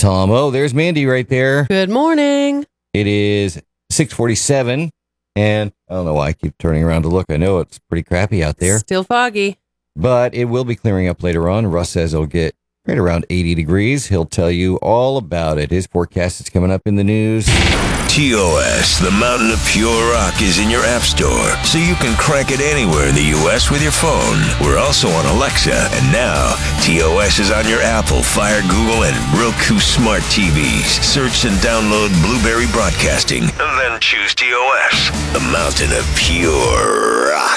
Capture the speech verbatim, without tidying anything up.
Tom. Oh, there's Mandy right there. Good morning. It is six forty-seven, and I don't know why I keep turning around to look. I know it's pretty crappy out there. Still foggy. But it will be clearing up later on. Russ says it'll get right around eighty degrees. He'll tell you all about it. His forecast is coming up in the news. T O S, the Mountain of Pure Rock, is in your app store, so you can crank it anywhere in the U S with your phone. We're also on Alexa, and now T O S is on your Apple, Fire, Google, and Roku smart T Vs. Search and download Blueberry Broadcasting, and then choose T O S, the Mountain of Pure Rock.